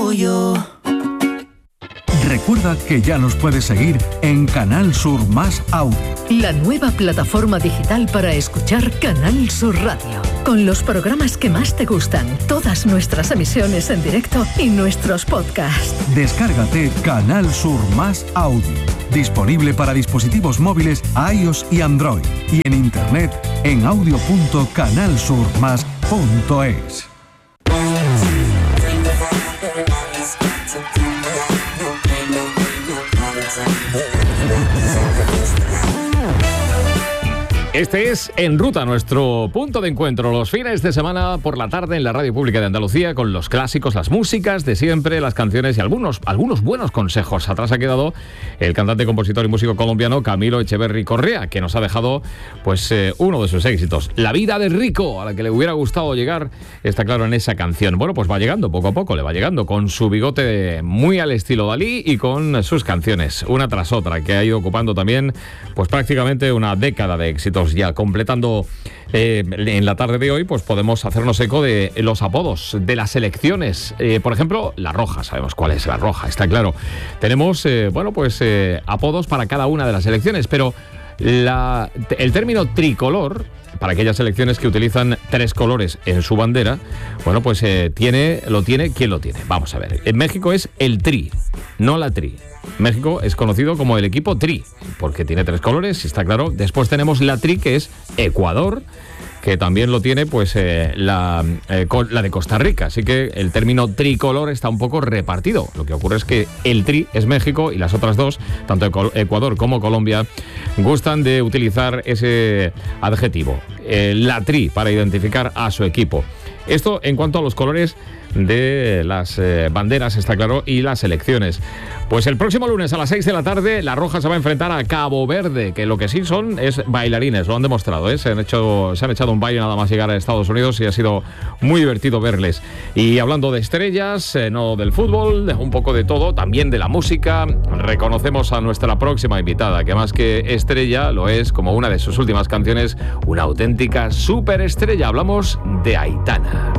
tuyo. Recuerda que ya nos puedes seguir en Canal Sur Más Audio. La nueva plataforma digital para escuchar Canal Sur Radio. Con los programas que más te gustan, todas nuestras emisiones en directo y nuestros podcasts. Descárgate Canal Sur Más Audio. Disponible para dispositivos móviles iOS y Android. Y en internet en audio.canalsurmas.es. Este es En Ruta, nuestro punto de encuentro los fines de semana por la tarde en la Radio Pública de Andalucía, con los clásicos, las músicas de siempre, las canciones y algunos buenos consejos. Atrás ha quedado el cantante, compositor y músico colombiano Camilo Echeverry Correa, que nos ha dejado pues uno de sus éxitos, La vida de rico, a la que le hubiera gustado llegar, está claro en esa canción. Bueno, pues va llegando, poco a poco le va llegando, con su bigote muy al estilo Dalí y con sus canciones, una tras otra, que ha ido ocupando también pues prácticamente una década de éxitos. Ya completando en la tarde de hoy, pues podemos hacernos eco de los apodos de las selecciones. Por ejemplo, La Roja, sabemos cuál es La Roja, está claro. Tenemos, apodos para cada una de las selecciones, pero el término tricolor, para aquellas selecciones que utilizan 3 colores en su bandera, bueno, pues ¿quién lo tiene? Vamos a ver. En México es el Tri, no la Tri. México es conocido como el equipo Tri, porque tiene 3 colores, está claro. Después tenemos la Tri, que es Ecuador, que también lo tiene pues la de Costa Rica. Así que el término tricolor está un poco repartido. Lo que ocurre es que el Tri es México y las otras dos, tanto Ecuador como Colombia, gustan de utilizar ese adjetivo, la Tri, para identificar a su equipo. Esto en cuanto a los colores de las banderas, está claro, y las selecciones. Pues el próximo lunes a las 6 de la tarde, La Roja se va a enfrentar a Cabo Verde, que lo que sí son es bailarines, lo han demostrado, ¿eh? Se han echado un baile nada más llegar a Estados Unidos y ha sido muy divertido verles. Y hablando de estrellas, no del fútbol, un poco de todo, también de la música, reconocemos a nuestra próxima invitada, que más que estrella lo es, como una de sus últimas canciones, una auténtica superestrella. Hablamos de Aitana.